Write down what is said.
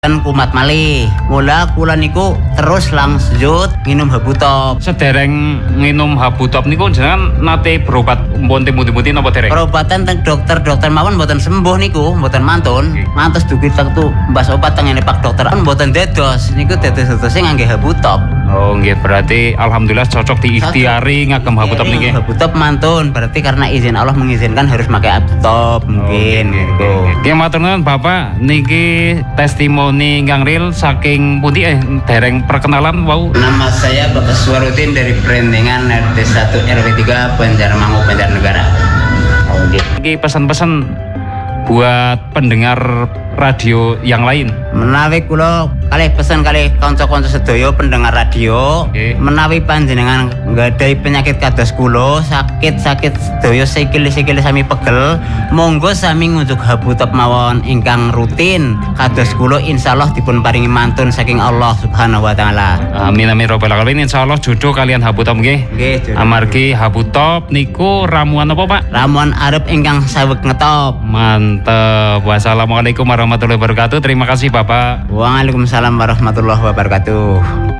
kumat malih. Mula kula niku terus langsung minum Habutop. Sedereng minum Habutop niku jenengan nate berobat mpun timu-timu napa dereng? Perobatan teng dokter mawon mboten sembuh niku, mboten mantun. Ngantos dugi tu mbas obat tengene Pak Dokter mboten dedos. Niku dedos-dedose ngangge Habutop. Oh nggih, berarti alhamdulillah cocok diikhtiari ngagem Habutop niki. Habutop mantun, berarti karena izin Allah mengizinkan harus pakai Habutop mungkin gitu. Nggih matur nuwun Bapak, niki testimoni ingkang real saking pundi dereng perkenalan wau. Nama saya Bapak Suwarudin dari Berendengan RT 1 RW 3 Banjarmangu Banjarnegara. Oh nggih. Iki pesan-pesan buat pendengar radio yang lain. Menawi kula kalih pesen kalih kanca-kanca sedaya pendengar radio, menawi panjenengan nggadahi penyakit kados kula, sakit-sakit sedaya sikil sami pegel, monggo sami ngunjuk Habutop mawon ingkang rutin kados kula insyaallah dipun paringi mantun saking Allah Subhanahu wa taala. Amin amin robbal alamin. Insyaallah jodoh kalian Habutop nggih. Nggih. Amargi Habutop niku ramuan apa Pak? Ramuan arep ingkang saweg ngetop. Mantep. Wassalamualaikum warahmatullahi wabarakatuh. Terima kasih Bapak. Waalaikumsalam warahmatullahi wabarakatuh.